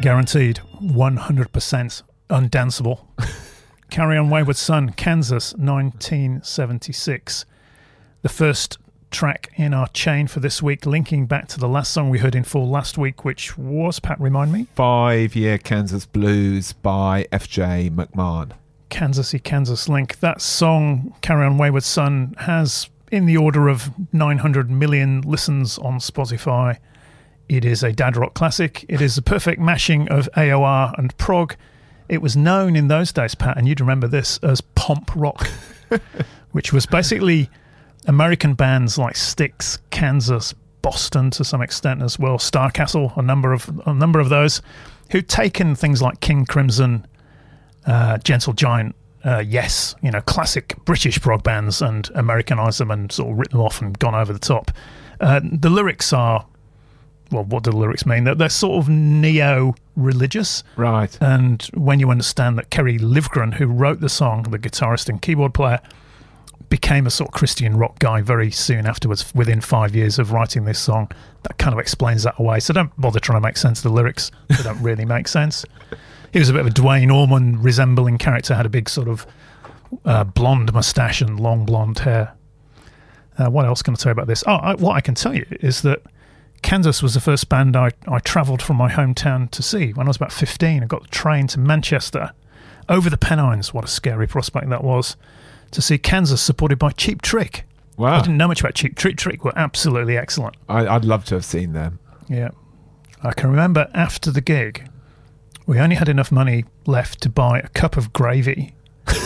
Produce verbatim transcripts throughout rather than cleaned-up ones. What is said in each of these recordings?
Guaranteed one hundred percent undanceable. Carry On Wayward Son, Kansas, nineteen seventy-six. The first track in our chain for this week, linking back to the last song we heard in full last week, which was, Pat, remind me? Five Year Kansas Blues by F J McMahon. Kansas-y Kansas link. That song, Carry On Wayward Son, has in the order of nine hundred million listens on Spotify. It is a dad rock classic. It is a perfect mashing of A O R and prog. It was known in those days, Pat, and you'd remember this, as pomp rock, which was basically American bands like Styx, Kansas, Boston to some extent as well, Starcastle, a number of a number of those, who'd taken things like King Crimson, uh, Gentle Giant, uh, Yes, you know, classic British prog bands, and Americanized them and sort of written them off and gone over the top. Uh, the lyrics are, well, what do the lyrics mean? They're, they're sort of neo-religious. Right. And when you understand that Kerry Livgren, who wrote the song, the guitarist and keyboard player, became a sort of Christian rock guy very soon afterwards, within five years of writing this song, that kind of explains that away. So don't bother trying to make sense of the lyrics. They don't really make sense. He was a bit of a Dwayne Allman resembling character, had a big sort of uh, blonde moustache and long blonde hair. Uh, what else can I tell you about this? Oh, I, what I can tell you is that Kansas was the first band I, I travelled from my hometown to see. When I was about fifteen, I got the train to Manchester, over the Pennines. What a scary prospect that was, to see Kansas supported by Cheap Trick. Wow. I didn't know much about Cheap Trick. Trick were absolutely excellent. I, I'd love to have seen them. Yeah. I can remember after the gig, we only had enough money left to buy a cup of gravy.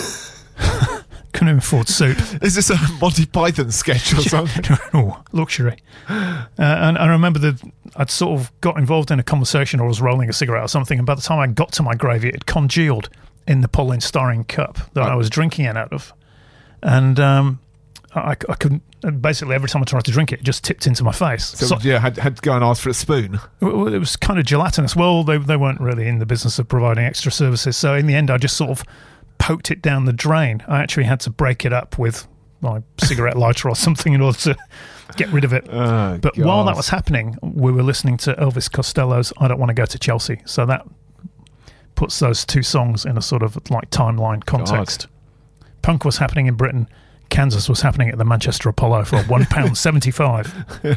Couldn't afford soup. Is this a Monty Python sketch or something? Oh, luxury. Uh, and I remember that I'd sort of got involved in a conversation, or was rolling a cigarette or something, and by the time I got to my gravy, it had congealed in the polystyrene cup that oh. I was drinking it out of. And um, I, I couldn't, basically every time I tried to drink it, it just tipped into my face. So, so yeah, had, had to go and ask for a spoon? It was kind of gelatinous. Well, they, they weren't really in the business of providing extra services, so in the end I just sort of poked it down the drain. I actually had to break it up with my cigarette lighter or something in order to get rid of it. Oh, but gosh. While that was happening, we were listening to Elvis Costello's I Don't Want to Go to Chelsea. So that puts those two songs in a sort of like timeline context. God. Punk was happening in Britain. Kansas was happening at the Manchester Apollo for one pound seventy-five.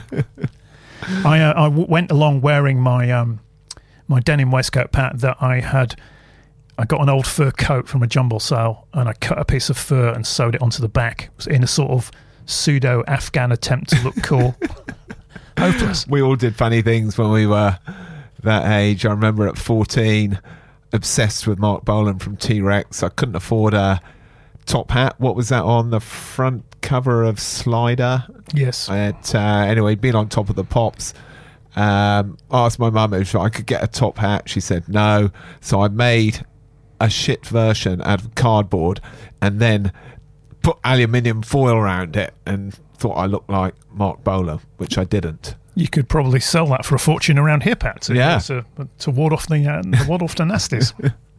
I, uh, I w- went along wearing my um, my denim waistcoat, Pat, that I had... I got an old fur coat from a jumble sale, and I cut a piece of fur and sewed it onto the back in a sort of pseudo-Afghan attempt to look cool. Hopeless. We all did funny things when we were that age. I remember at fourteen, obsessed with Mark Bolan from T-Rex. I couldn't afford a top hat. What was that on the front cover of Slider? Yes. It, uh, anyway, been on Top of the Pops. Um, asked my mum if I could get a top hat. She said no. So I made a shit version out of cardboard and then put aluminium foil around it and thought I looked like Mark Bolan, which I didn't. You could probably sell that for a fortune around here, Pat, to, yeah. to, to ward off the, uh, the ward off the nasties.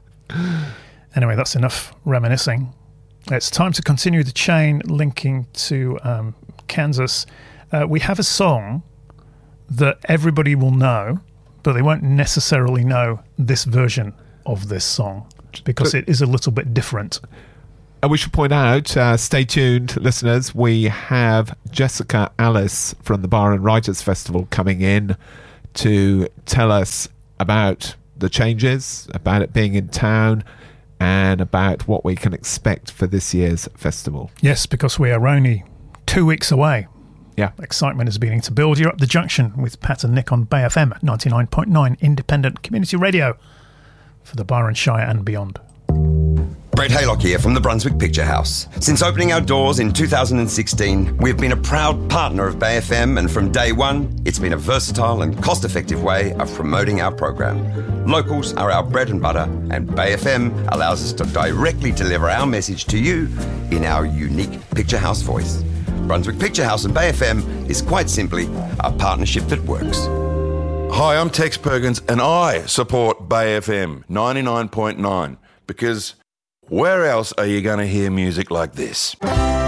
Anyway, that's enough reminiscing. It's time to continue the chain linking to um, Kansas. Uh, we have a song that everybody will know, but they won't necessarily know this version of this song because but, it is a little bit different. And we should point out, uh, stay tuned, listeners, we have Jessica Alice from the Bar and Writers Festival coming in to tell us about the changes, about it being in town, and about what we can expect for this year's festival. Yes, because we are only two weeks away. Yeah. Excitement is beginning to build. You're up the junction with Pat and Nick on Bay F M ninety-nine point nine, independent community radio for the Byron Shire and beyond. Brett Haylock here from the Brunswick Picture House. Since opening our doors in two thousand sixteen, we have been a proud partner of Bay F M, and from day one, it's been a versatile and cost-effective way of promoting our program. Locals are our bread and butter, and Bay F M allows us to directly deliver our message to you in our unique Picture House voice. Brunswick Picture House and Bay F M is quite simply a partnership that works. Hi, I'm Tex Perkins, and I support Bay F M ninety-nine point nine because where else are you going to hear music like this?